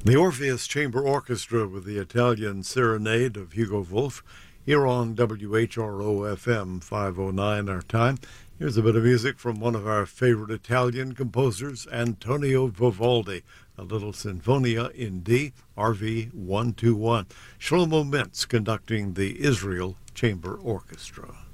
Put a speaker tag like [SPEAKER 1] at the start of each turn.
[SPEAKER 1] The Orpheus Chamber Orchestra with the Italian Serenade of Hugo Wolf here on WHRO-FM 509 our time. Here's a bit of music from one of our favorite Italian composers, Antonio Vivaldi, a little Sinfonia in D, RV 121. Shlomo Mintz conducting the Israel Chamber Orchestra.